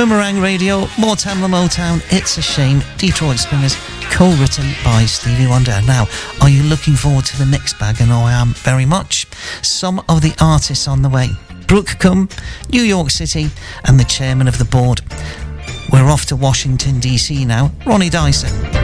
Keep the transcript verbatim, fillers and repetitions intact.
Boomerang Radio, More Time than Motown, It's a Shame, Detroit Springers, co-written by Stevie Wonder. Now, are you looking forward to the next bag? And I am very much. Some of the artists on the way: Brooke Cum, New York City, and the chairman of the board. We're off to Washington, D C now, Ronnie Dyson.